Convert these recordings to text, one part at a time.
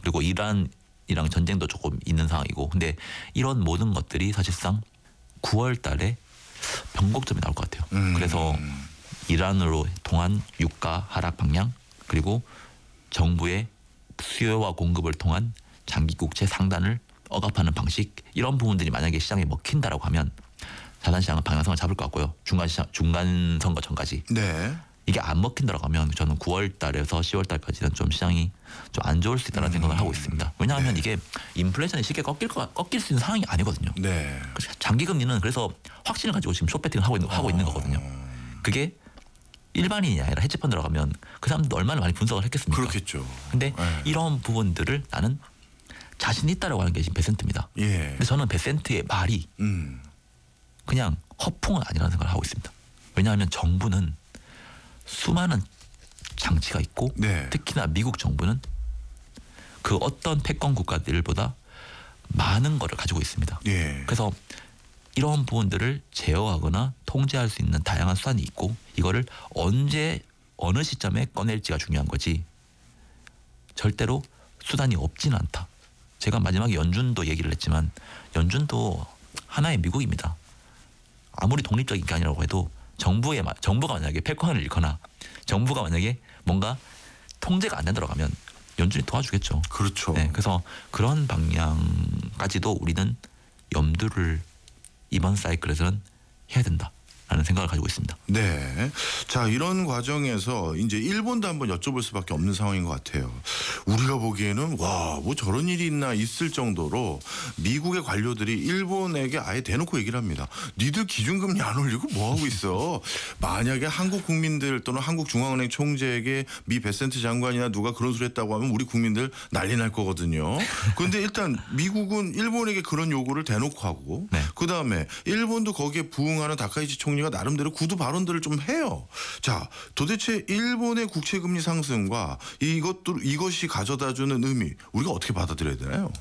그리고 이란이랑 전쟁도 조금 있는 상황이고 근데 이런 모든 것들이 사실상 9월 달에 변곡점이 나올 것 같아요. 그래서 이란으로 통한 유가 하락 방향 그리고 정부의 수요와 공급을 통한 장기 국채 상단을 억압하는 방식 이런 부분들이 만약에 시장에 먹힌다라고 하면 자산시장은 방향성을 잡을 것 같고요. 중간 선거 전까지. 네. 이게 안 먹힌다라고 하면 저는 9월 달에서 10월 달까지는 좀 시장이 좀 안 좋을 수 있다는 생각을 하고 있습니다. 왜냐하면 네. 이게 인플레이션이 쉽게 꺾일 수 있는 상황이 아니거든요. 네. 장기 금리는 그래서 확신을 가지고 지금 숏배팅을 하고 있는 거거든요. 그게 일반인이 아니라 헤지펀드라고 하면 그 사람들도 얼마나 많이 분석을 했겠습니까? 그렇겠죠. 근데 네. 이런 부분들을 나는 자신 있다라고 하는 게 지금 베센트입니다. 예. 근데 저는 베센트의 말이 그냥 허풍은 아니라는 생각을 하고 있습니다. 왜냐하면 정부는 수많은 장치가 있고 네. 특히나 미국 정부는 그 어떤 패권 국가들보다 많은 거를 가지고 있습니다. 예. 그래서 이런 부분들을 제어하거나 통제할 수 있는 다양한 수단이 있고 이거를 언제 어느 시점에 꺼낼지가 중요한 거지 절대로 수단이 없지는 않다. 제가 마지막에 연준도 얘기를 했지만 연준도 하나의 미국입니다. 아무리 독립적인 게 아니라고 해도 정부가 만약에 패권을 잃거나 정부가 만약에 뭔가 통제가 안 된다고 하면 연준이 도와주겠죠. 그렇죠. 네, 그래서 그런 방향까지도 우리는 염두를 이번 사이클에서는 해야 된다라는 생각을 가지고 있습니다. 네. 자, 이런 과정에서 이제 일본도 한번 여쭤볼 수밖에 없는 상황인 것 같아요. 우리가 보기에는 와, 뭐 저런 일이 있을 정도로 미국의 관료들이 일본에게 아예 대놓고 얘기를 합니다. 니들 기준금리 안 올리고 뭐 하고 있어? 만약에 한국 국민들 또는 한국중앙은행 총재에게 미 베센트 장관이나 누가 그런 소리 했다고 하면 우리 국민들 난리 날 거거든요. 그런데 일단 미국은 일본에게 그런 요구를 대놓고 하고 네. 그다음에 일본도 거기에 부응하는 다카이치 총리가 나름대로 구두 발언들을 좀 해요. 자, 도대체 일본의 국채금리 상승과 이것이 가져다주는 의미 우리가 어떻게 받아들여야 되나요?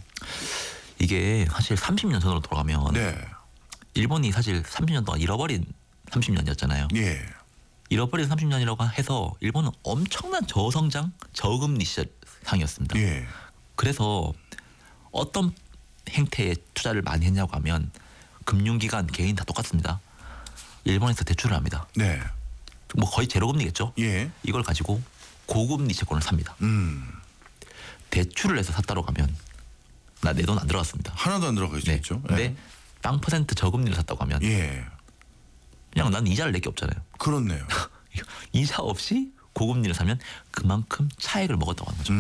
이게 사실 30년 전으로 돌아가면 네. 일본이 사실 30년 동안 잃어버린 30년이었잖아요. 예. 잃어버린 30년이라고 해서 일본은 엄청난 저성장, 저금리 시장이었습니다. 예. 그래서 어떤 행태에 투자를 많이 했냐고 하면 금융기관, 개인 다 똑같습니다. 일본에서 대출을 합니다. 네. 뭐 거의 제로금리겠죠. 예. 이걸 가지고 고금리 채권을 삽니다. 대출을 해서 샀다고 하면 나 내 돈 안 들어갔습니다. 하나도 안 들어가 네. 있죠. 근데 땅 퍼센트 저금리를 샀다고 하면 예. 그냥 난 이자를 낼 게 없잖아요. 그렇네요. 이자 없이 고금리를 사면 그만큼 차익을 먹었다고 하는 거죠.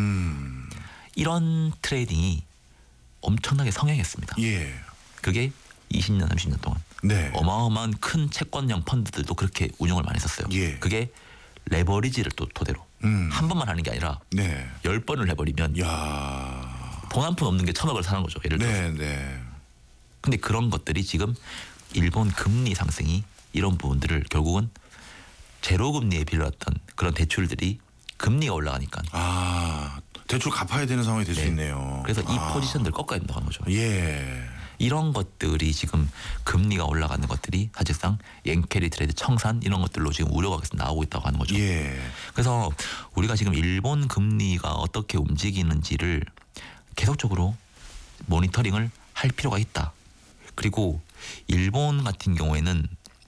이런 트레이딩이 엄청나게 성행했습니다. 예. 그게 20년, 30년 동안. 네. 어마어마한 큰 채권형 펀드들도 그렇게 운용을 많이 했었어요. 예. 그게 레버리지를 또 토대로 한 번만 하는 게 아니라 네. 10번을 해버리면 야. 돈 한 푼 없는 게 1,000억을 사는 거죠. 예를 들어서. 네, 네. 근데 그런 것들이 지금 일본 금리 상승이 이런 부분들을 결국은 제로 금리에 빌렸던 그런 대출들이 금리가 올라가니까 아, 대출 갚아야 되는 상황이 될 수 네. 있네요. 그래서 이 포지션들 꺾어야 된다고 하는 거죠. 예. 이런 것들이 지금 금리가 올라가는 것들이 사실상 엔캐리 트레이드 청산 이런 것들로 지금 우려가 계속 나오고 있다고 하는 거죠. 예. 그래서 우리가 지금 일본 금리가 어떻게 움직이는지를 계속적으로 모니터링을 할 필요가 있다. 그리고 일본 같은 경우에는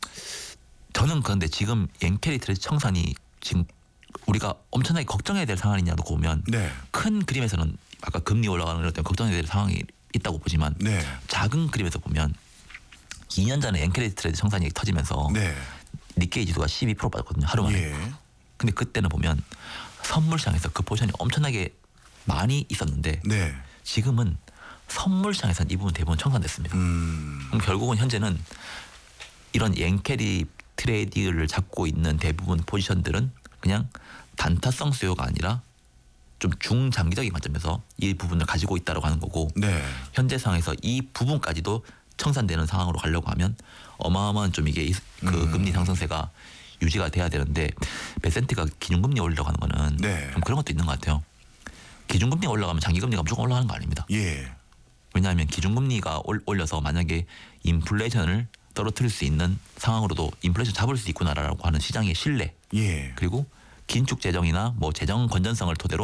저는 그런데 지금 엔캐리 트레이드 청산이 지금 우리가 엄청나게 걱정해야 될 상황이냐 놓고 보면 네. 큰 그림에서는 아까 금리 올라가는 것 때문에 걱정해야 될 상황이 있다고 보지만 네. 작은 그림에서 보면 2년 전에 엔캐리 트레이드 청산이 터지면서 네. 니케이 지수가 12% 빠졌거든요. 하루 만에. 예. 근데 그때는 보면 선물 시장에서 그 포지션이 엄청나게 많이 있었는데 네. 지금은 선물 시장에서는 이 부분 대부분 청산됐습니다. 그럼 결국은 현재는 이런 엔캐리 트레이드를 잡고 있는 대부분 포지션들은 그냥 단타성 수요가 아니라 좀 중장기적인 관점에서 이 부분을 가지고 있다고 하는 거고 네. 현재 상황에서 이 부분까지도 청산되는 상황으로 가려고 하면 어마어마한 좀 이게 그 금리 상승세가 유지가 돼야 되는데 베센트가 기준금리 올리려고 하는 거는 네. 좀 그런 것도 있는 것 같아요. 기준금리가 올라가면 장기금리가 무조건 올라가는 거 아닙니다. 예. 왜냐하면 기준금리가 올려서 만약에 인플레이션을 떨어뜨릴 수 있는 상황으로도 인플레이션 잡을 수 있구나라고 하는 시장의 신뢰 예. 그리고 긴축 재정이나 뭐 재정 건전성을 토대로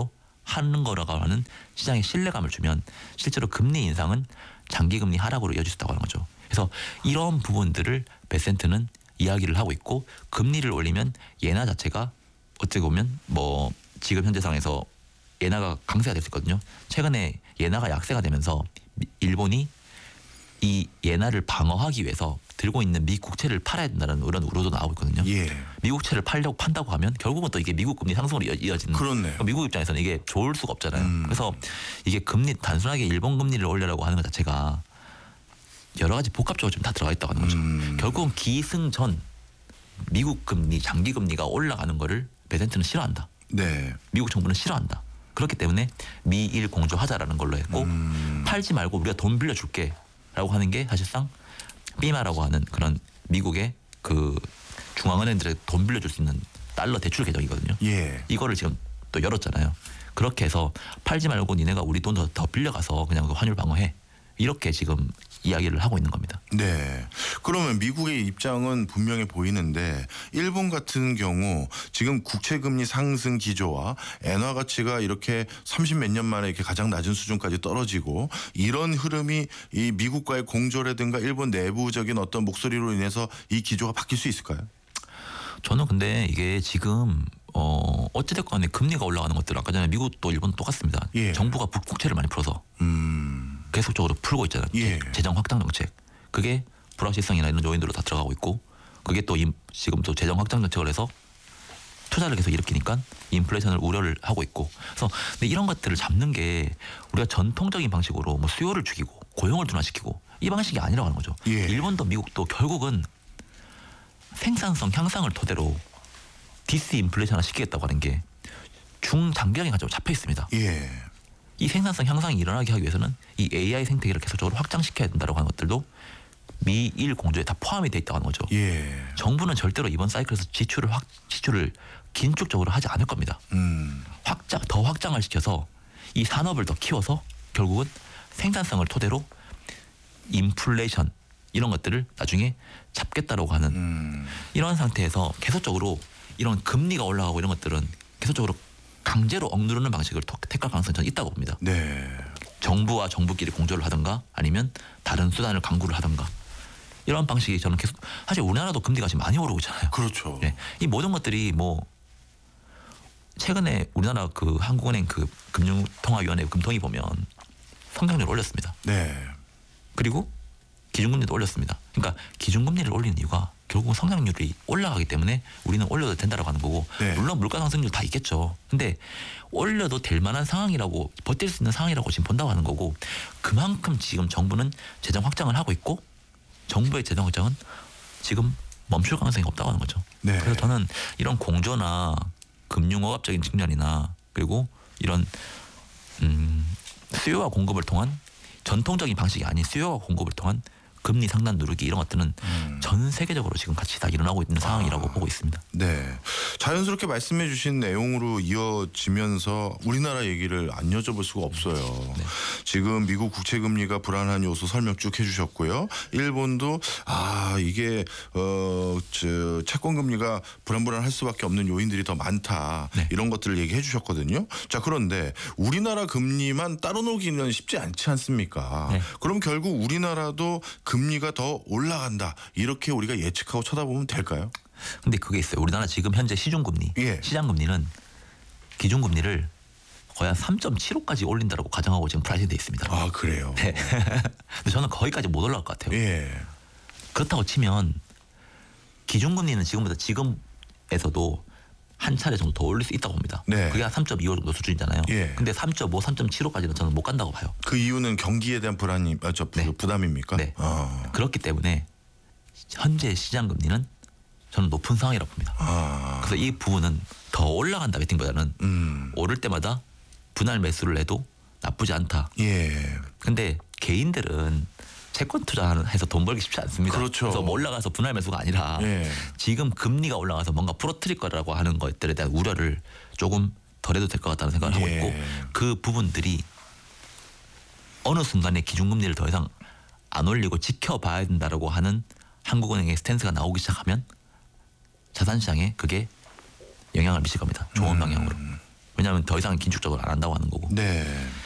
하는 거라고 하는 시장에 신뢰감을 주면 실제로 금리 인상은 장기 금리 하락으로 이어질 수 있다고 하는 거죠. 그래서 이런 부분들을 베센트는 이야기를 하고 있고 금리를 올리면 예나 자체가 어떻게 보면 뭐 지금 현재 상황에서 예나가 강세가 될 수 있거든요. 최근에 예나가 약세가 되면서 일본이 이 예나를 방어하기 위해서 들고 있는 미 국채를 팔아야 된다는 그런 우려도 나오고 있거든요. 예. 미국채를 판다고 하면 결국은 또 이게 미국 금리 상승으로 이어지는. 그렇네요. 미국 입장에서는 이게 좋을 수가 없잖아요. 그래서 이게 금리 단순하게 일본 금리를 올리라고 하는 것 자체가 여러 가지 복합적으로 좀 다 들어가 있다고 하는 거죠. 결국은 기승전 미국 금리 장기 금리가 올라가는 거를 베센트는 싫어한다. 네. 미국 정부는 싫어한다. 그렇기 때문에 미일 공조하자라는 걸로 했고 팔지 말고 우리가 돈 빌려줄게라고 하는 게 사실상 비마라고 하는 그런 미국의 그 중앙은행들에 돈 빌려줄 수 있는 달러 대출 계정이거든요. 예. 이거를 지금 또 열었잖아요. 그렇게 해서 팔지 말고 니네가 우리 돈 더 빌려가서 그냥 그 환율 방어해. 이렇게 지금 이야기를 하고 있는 겁니다. 네. 그러면 미국의 입장은 분명해 보이는데 일본 같은 경우 지금 국채 금리 상승 기조와 엔화 가치가 이렇게 30몇 년 만에 이렇게 가장 낮은 수준까지 떨어지고 이런 흐름이 이 미국과의 공조라든가 일본 내부적인 어떤 목소리로 인해서 이 기조가 바뀔 수 있을까요? 저는 근데 이게 지금 어찌됐건 간에 금리가 올라가는 것들 아까 전에 미국도 일본도 똑같습니다. 예. 정부가 국채를 많이 풀어서 계속적으로 풀고 있잖아요. 예. 재정 확장 정책. 그게 불확실성이나 이런 요인들로 다 들어가고 있고 그게 또 지금 또 재정 확장 정책을 해서 투자를 계속 일으키니까 인플레이션을 우려를 하고 있고. 그래서 근데 이런 것들을 잡는 게 우리가 전통적인 방식으로 뭐 수요를 죽이고 고용을 둔화시키고 이 방식이 아니라고 하는 거죠. 예. 일본도 미국도 결국은 생산성 향상을 토대로 디스인플레이션을 시키겠다고 하는 게 중장기적인 관점으로 잡혀 있습니다. 예. 이 생산성 향상이 일어나게 하기 위해서는 이 AI 생태계를 계속적으로 확장시켜야 된다고 하는 것들도 미일 공조에 다 포함이 돼 있다고 하는 거죠. 예. 정부는 절대로 이번 사이클에서 지출을 긴축적으로 하지 않을 겁니다. 더 확장을 시켜서 이 산업을 더 키워서 결국은 생산성을 토대로 인플레이션 이런 것들을 나중에 잡겠다라고 하는 이런 상태에서 계속적으로 이런 금리가 올라가고 이런 것들은 계속적으로 강제로 억누르는 방식을 택할 가능성이 저는 있다고 봅니다. 네. 정부와 정부끼리 공조를 하든가 아니면 다른 수단을 강구를 하든가 이런 방식이 저는 계속 사실 우리나라도 금리가 지금 많이 오르고 있잖아요. 그렇죠. 네. 이 모든 것들이 뭐 최근에 우리나라 그 한국은행 그 금융통화위원회 금통위 보면 성장률을 올렸습니다. 네. 그리고 기준금리도 올렸습니다. 그러니까 기준금리를 올리는 이유가 결국은 성장률이 올라가기 때문에 우리는 올려도 된다라고 하는 거고 네. 물론 물가 상승률 다 있겠죠. 근데 올려도 될 만한 상황이라고 버틸 수 있는 상황이라고 지금 본다고 하는 거고 그만큼 지금 정부는 재정 확장을 하고 있고 정부의 재정 확장은 지금 멈출 가능성이 없다고 하는 거죠. 네. 그래서 저는 이런 공조나 금융업적인 측면이나 그리고 이런 수요와 공급을 통한 전통적인 방식이 아닌 수요와 공급을 통한 금리 상단 누르기 이런 것들은 전 세계적으로 지금 같이 다 일어나고 있는 상황이라고 보고 있습니다. 네. 자연스럽게 말씀해 주신 내용으로 이어지면서 우리나라 얘기를 안 여쭤볼 수가 없어요. 네. 지금 미국 국채 금리가 불안한 요소 설명 쭉 해주셨고요. 일본도 이게 채권 금리가 불안할 수밖에 없는 요인들이 더 많다. 네. 이런 것들을 얘기해 주셨거든요. 자, 그런데 우리나라 금리만 따로 놓기는 쉽지 않지 않습니까? 네. 그럼 결국 우리나라도 금리가 더 올라간다. 이렇게 우리가 예측하고 쳐다보면 될까요? 근데 그게 있어요. 우리나라 지금 현재 시중금리, 예. 시장금리는 기준금리를 거의 한 3.75까지 올린다라고 가정하고 지금 프라이징돼 있습니다. 아, 그래요? 네. 근데 저는 거기까지 못 올라갈 것 같아요. 예. 그렇다고 치면 기준금리는 지금에서도 한 차례 정도 더 올릴 수 있다고 봅니다. 네. 그게 한 3.25 정도 수준이잖아요. 예. 근데 3.5, 3.75까지는 저는 못 간다고 봐요. 그 이유는 경기에 대한 네. 부담입니까? 네. 그렇기 때문에 현재 시장금리는 저는 높은 상황이라고 봅니다. 그래서 이 부분은 더 올라간다 베팅보다는 오를 때마다 분할 매수를 해도 나쁘지 않다. 예. 근데 개인들은 채권 투자해서 돈 벌기 쉽지 않습니다. 그렇죠. 그래서 뭐 올라가서 분할 매수가 아니라 예. 지금 금리가 올라가서 뭔가 풀어뜨릴 거라고 하는 것들에 대한 우려를 조금 덜 해도 될 것 같다는 생각을 하고 예. 있고 그 부분들이 어느 순간에 기준금리를 더 이상 안 올리고 지켜봐야 된다라고 하는 한국은행의 스탠스가 나오기 시작하면 자산시장에 그게 영향을 미칠 겁니다. 좋은 방향으로. 왜냐하면 더 이상 긴축적으로 안 한다고 하는 거고. 네.